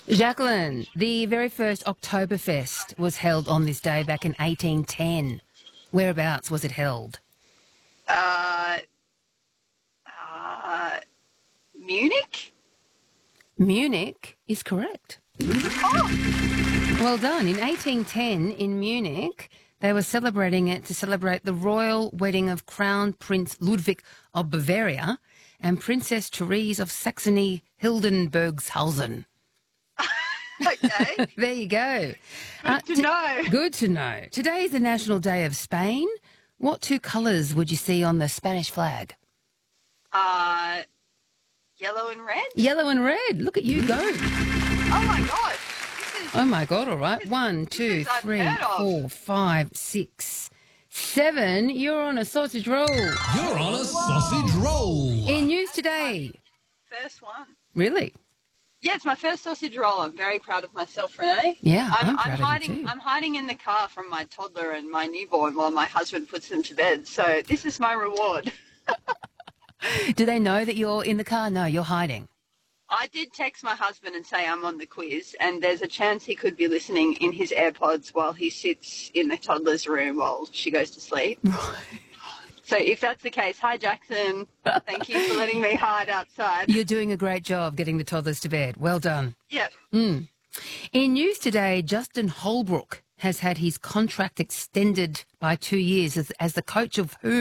Jacqueline, the very first Oktoberfest was held on this day back in 1810. Whereabouts was it held? Uh, uh, Munich? Munich is correct. Oh, Well done. In 1810 in Munich, they were celebrating it to celebrate the royal wedding of Crown Prince Ludwig of Bavaria and Princess Therese of Saxony-Hildenbergshausen. okay. There you go. Good to know. Good to know. Today is the National Day of Spain. What two colours would you see on the Spanish flag? Yellow and red? Yellow and red. Look at you go. Oh my God. Oh, my God. All right. 1, 2, is 3, unheard of. 4, 5, 6, 7. You're on a sausage roll. You're on a sausage roll. In news today. First one. Really? Yeah, it's my first sausage roll. I'm very proud of myself, Renee. Yeah, I'm I'm proud of you hiding. too. I'm hiding in the car from my toddler and my newborn while my husband puts them to bed. So this is my reward. Do they know that you're in the car? No, you're hiding. I did text my husband and say I'm on the quiz, and there's a chance he could be listening in his AirPods while he sits in the toddler's room while she goes to sleep. So if that's the case, hi Jackson. Thank you for letting me hide outside. You're doing a great job getting the toddlers to bed. Well done. Yep. In news today, Justin Holbrook has had his contract extended by 2 years as the coach of who?